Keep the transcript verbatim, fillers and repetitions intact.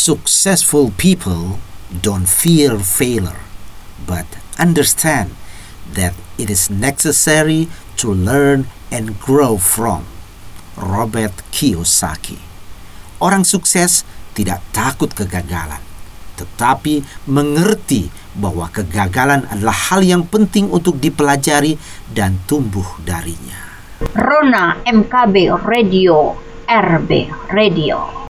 Successful people don't fear failure, but understand that it is necessary to learn and grow from. Robert Kiyosaki. Orang sukses tidak takut kegagalan, tetapi mengerti bahwa kegagalan adalah hal yang penting untuk dipelajari dan tumbuh darinya. Rona M K B Radio, R B Radio.